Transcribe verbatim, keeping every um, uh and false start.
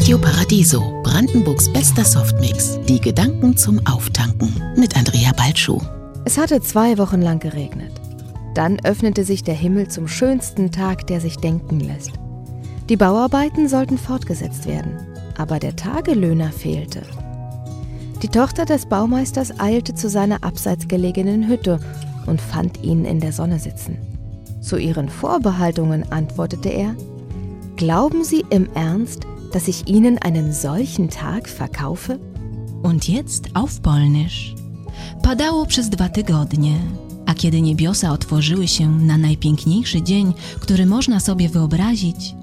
Radio Paradiso, Brandenburgs bester Softmix. Die Gedanken zum Auftanken mit Andrea Balschuh. Es hatte zwei Wochen lang geregnet. Dann öffnete sich der Himmel zum schönsten Tag, der sich denken lässt. Die Bauarbeiten sollten fortgesetzt werden, aber der Tagelöhner fehlte. Die Tochter des Baumeisters eilte zu seiner abseits gelegenen Hütte und fand ihn in der Sonne sitzen. Zu ihren Vorbehaltungen antwortete er: »Glauben Sie im Ernst, dass ich Ihnen einen solchen Tag verkaufe?« Und jetzt auf Polnisch. Padało przez dwa tygodnie, a kiedy niebiosa otworzyły się na najpiękniejszy dzień, który można sobie wyobrazić,